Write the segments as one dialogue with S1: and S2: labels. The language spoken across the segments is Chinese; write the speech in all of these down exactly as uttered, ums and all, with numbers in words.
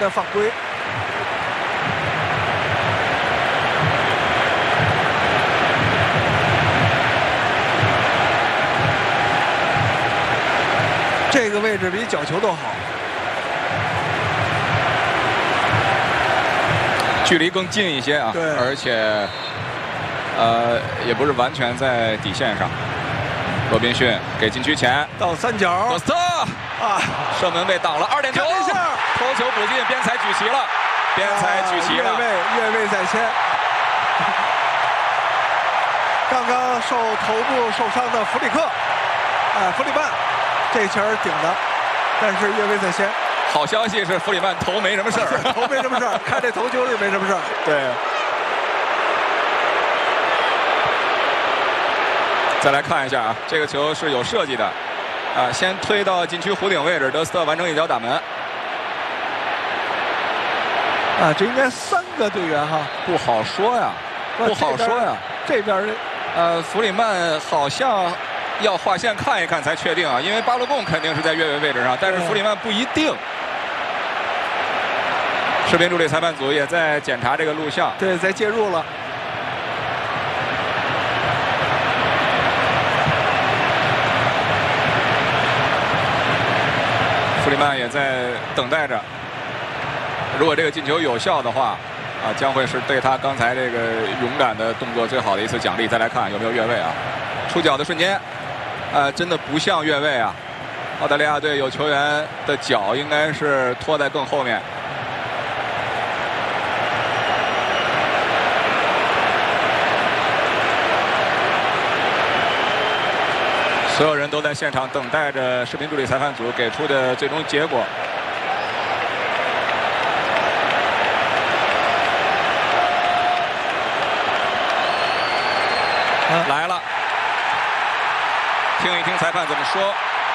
S1: 的犯规。这个位置比角球都好，
S2: 距离更近一些啊，
S1: 对，
S2: 而且呃也不是完全在底线上。罗宾逊给禁区前
S1: 到三角，
S2: 德斯特
S1: 啊，
S2: 射门被挡了，二点球，头球补进，边裁举旗了，边裁举旗了，
S1: 越位越位在先。刚刚受头部受伤的弗里克，哎，弗里曼。这球顶的，但是越位在先。
S2: 好消息是弗里曼头没什么事儿，
S1: 头没什么事儿，看这头球就没什么事儿。
S2: 对。再来看一下啊，这个球是有设计的，啊，先推到禁区弧顶位置，德斯特完成一脚打门。
S1: 啊，这应该三个队员哈，
S2: 不好说呀，不好说呀。
S1: 这边，
S2: 呃，弗里曼好像。要划线看一看才确定啊，因为巴洛贡肯定是在越位位置上，但是弗里曼不一定。视频助理裁判组也在检查这个录像，
S1: 对，在介入了。
S2: 弗里曼也在等待着，如果这个进球有效的话，啊，将会是对他刚才这个勇敢的动作最好的一次奖励。再来看有没有越位啊？出脚的瞬间。呃，真的不像越位啊！澳大利亚队有球员的脚应该是拖在更后面。所有人都在现场等待着视频助理裁判组给出的最终结果。嗯、来了。听一听裁判怎么说。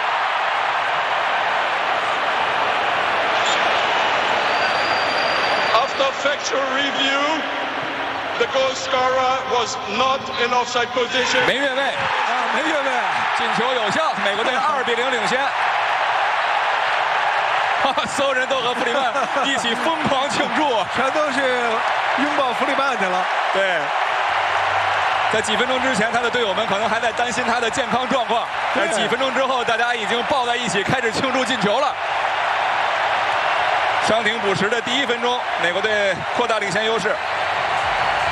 S3: After factual review, the goal scorer was not in offside position.
S2: 没越位
S1: 啊，没越位，
S2: 进球有效，美国队二比零领先。所有人都和弗里曼一起疯狂庆祝，
S1: 全都是拥抱弗里曼去了。
S2: 对。在几分钟之前，他的队友们可能还在担心他的健康状况。在几分钟之后，大家已经抱在一起，开始庆祝进球了。伤停补时的第一分钟，美国队扩大领先优势。